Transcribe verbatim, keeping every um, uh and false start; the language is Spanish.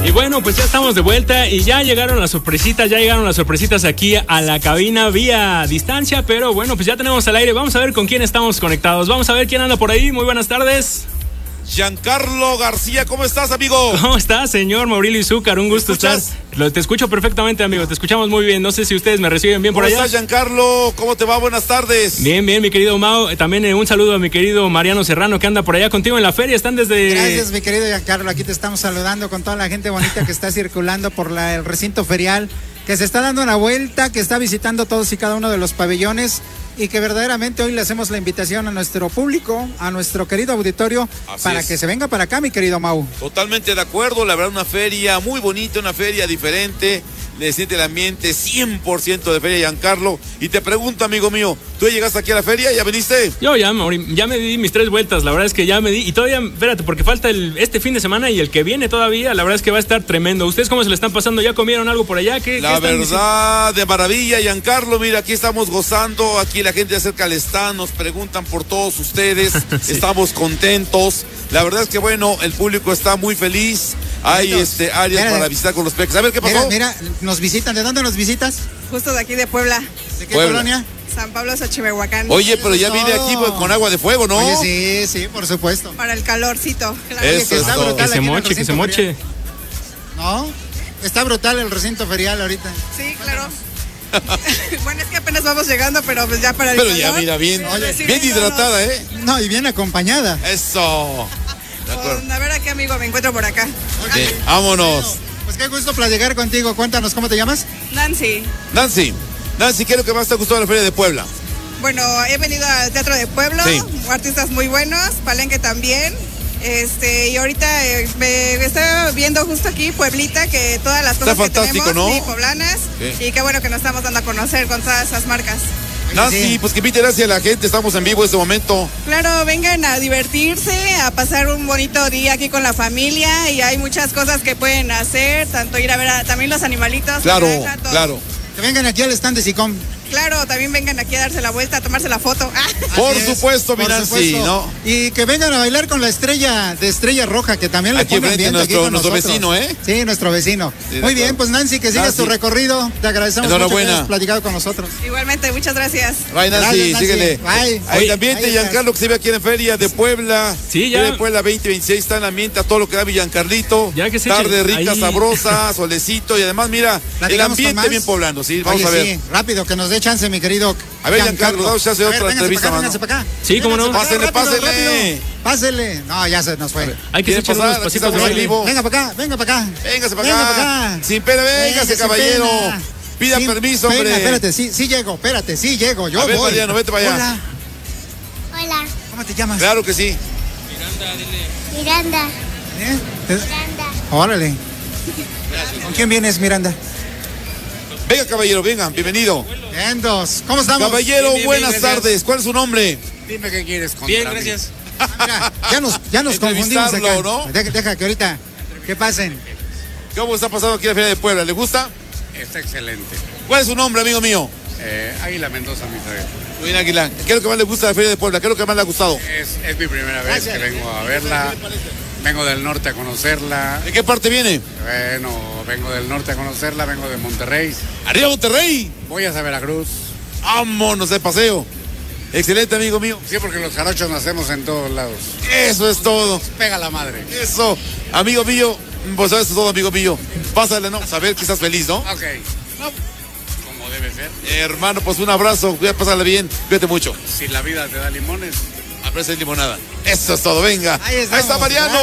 Y bueno, pues ya estamos de vuelta y ya llegaron las sorpresitas, ya llegaron las sorpresitas aquí a la cabina vía distancia, pero bueno, pues ya tenemos al aire. Vamos a ver con quién estamos conectados. Vamos a ver quién anda por ahí. Muy buenas tardes. Giancarlo García, ¿cómo estás, amigo? ¿Cómo estás, señor Mauricio Izúcar? Un gusto estar. Lo, te escucho perfectamente, amigo. Te escuchamos muy bien. No sé si ustedes me reciben bien por allá. ¿Cómo estás, Giancarlo? ¿Cómo te va? Buenas tardes. Bien, bien, mi querido Mau. También eh, un saludo a mi querido Mariano Serrano, que anda por allá contigo en la feria. Están desde... Gracias, mi querido Giancarlo. Aquí te estamos saludando con toda la gente bonita que está circulando por la, el recinto ferial, que se está dando una vuelta, que está visitando todos y cada uno de los pabellones, y que verdaderamente hoy le hacemos la invitación a nuestro público, a nuestro querido auditorio, Así para es. que se venga para acá, mi querido Mau. Totalmente de acuerdo, la verdad, una feria muy bonita, una feria diferente, le siente el ambiente cien por ciento de feria, Giancarlo. Y te pregunto, amigo mío, ¿tú ya llegaste aquí a la feria? ¿Ya viniste? Yo ya, ya me di mis tres vueltas, la verdad es que ya me di, y todavía, espérate, porque falta el, este fin de semana y el que viene todavía, la verdad es que va a estar tremendo. ¿Ustedes cómo se le están pasando? ¿Ya comieron algo por allá? ¿Qué, la ¿qué verdad, diciendo? De maravilla, Giancarlo, mira, aquí estamos gozando, aquí la gente acerca al stand, nos preguntan por todos ustedes, sí. Estamos contentos, la verdad es que bueno, el público está muy feliz. Hay este áreas mira, para visitar con los peques. A ver qué pasó. Mira, mira, nos visitan. ¿De dónde nos visitas? Justo de aquí de Puebla. ¿De qué Puebla. colonia? San Pablo, Xochimehuacán. Oye, pero ya vine aquí con agua de fuego, ¿no? Oye, sí, sí, por supuesto. Para el calorcito. Claro. Eso que está es brutal. Que se moche, que se moche. Ferial. No, está brutal el recinto ferial ahorita. Sí, claro. Bueno, es que apenas vamos llegando, pero pues ya para el Pero calor, ya mira, bien, oye, bien hidratada, ¿eh? No, y bien acompañada. Eso. Con, a ver a qué amigo me encuentro por acá. Okay. Sí, vámonos. Bueno, pues qué gusto platicar contigo. Cuéntanos, ¿cómo te llamas? Nancy. Nancy, Nancy, ¿qué es lo que más te ha gustado de la Feria de Puebla? Bueno, he venido al Teatro de Pueblo, sí. Artistas muy buenos, Palenque también. Este, y ahorita eh, me estaba viendo justo aquí Pueblita, que todas las cosas Está fantástico, que tenemos, ¿no? sí, poblanas, sí. Y qué bueno que nos estamos dando a conocer con todas esas marcas. Nancy, sí. Pues que invite gracias a la gente, estamos en vivo en este momento. Claro, vengan a divertirse, a pasar un bonito día aquí con la familia, y hay muchas cosas que pueden hacer, tanto ir a ver a, también los animalitos. Claro, granja, claro. Que vengan aquí al stand de SICOM. Claro, también vengan aquí a darse la vuelta, a tomarse la foto. Por es, supuesto, mi Nancy, ¿no? Y que vengan a bailar con la estrella de Estrella Roja, que también aquí le pongan bien nuestro, aquí con nuestro nosotros. vecino, ¿eh? Sí, nuestro vecino. Sí, muy bien, pues Nancy, que sigas Nancy. tu recorrido. Te agradecemos mucho que hayas platicado con nosotros. Igualmente, muchas gracias. Bye, Nancy, gracias, Nancy. síguele. Bye. Ahí también te Giancarlo, que se ve aquí en la Feria de Puebla. Sí, ya. Feria de Puebla veinte veintiséis, está en la ambiente a todo lo que da Giancarlito. Ya que se Tarde rica, ahí. sabrosa, solecito, y además, mira, el ambiente bien poblano, sí, vamos Oye, a ver. Sí, rápido, que nos dé chance, mi querido. A ver, Giancarlo, vamos a hacer otra entrevista, mano. Sí, cómo no. Pásele, pásele. Pásele. No, ya se nos fue. Hay que echar unos pasitos de baile. Venga para acá, venga para acá. Véngase para acá. Sin pena, véngase, caballero. Pida sin permiso, pena, hombre. Espérate, sí, sí llego, espérate, sí llego. Yo a ver, voy. Mariano, vete para allá. Hola. Hola. ¿Cómo te llamas? Claro que sí. Miranda, dile. Miranda. ¿Eh? Miranda. Órale. ¿Con quién vienes, Miranda? Venga, caballero, venga, bienvenido. Bien, dos. ¿Cómo estamos? Caballero, bien, bien, buenas bien, tardes. ¿Cuál es su nombre? Dime qué quieres contra Bien, mí. gracias. Mira, ya nos, ya nos confundimos acá. ¿No? Deja, deja que ahorita, que pasen. ¿Cómo está pasando aquí la Feria de Puebla? ¿Le gusta? Está excelente. ¿Cuál es su nombre, amigo mío? Eh, Águila Mendoza, mi saber. Luis Aguilar. ¿Qué es lo que más le gusta de la Feria de Puebla? ¿Qué es lo que más le ha gustado? Es, es mi primera vez Gracias. que vengo a verla. Vengo del norte a conocerla. ¿De qué parte viene? Bueno, vengo del norte a conocerla, vengo de Monterrey. ¡Arriba Monterrey! Voy a Veracruz. ¡Vámonos de paseo! Excelente, amigo mío. Sí, porque los jarochos nacemos en todos lados. Eso es todo. Pega la madre. Eso. Amigo mío, pues eso es todo, amigo mío. Pásale, ¿no? Saber que estás feliz, ¿no? Ok. No, como debe ser. Hermano, pues un abrazo. Voy a pasarle bien. Cuídate mucho. Si la vida te da limones. Aprecia limonada. Eso es todo. Venga. Ahí, Ahí está Mariano.